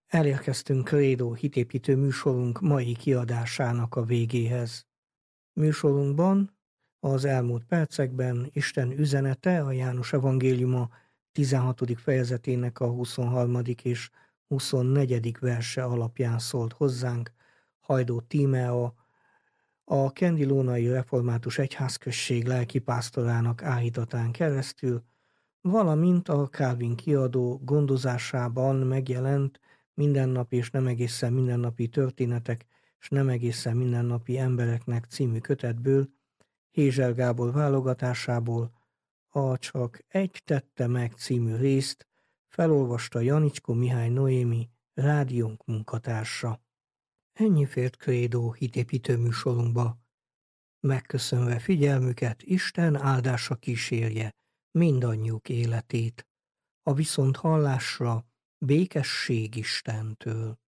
Elérkeztünk Credo hitépítő műsorunk mai kiadásának a végéhez. Műsorunkban az elmúlt percekben Isten üzenete, a János evangéliuma 16. fejezetének a 23. és 24. verse alapján szólt hozzánk Hajdó Tímea, a Kendilónai Református Egyházközség lelkipásztorának áhítatán keresztül, valamint a Calvin kiadó gondozásában megjelent Mindennapi és nem egészen mindennapi történetek és nem egészen mindennapi embereknek című kötetből, Hézser Gábor válogatásából a Csak egy tette meg című részt felolvasta Janicskó Mihály Noémi, rádiónk munkatársa. Ennyi fért Credo hitépítő műsorunkba. Megköszönve figyelmüket, Isten áldása kísérje mindannyiuk életét. A viszonthallásra békesség Istentől.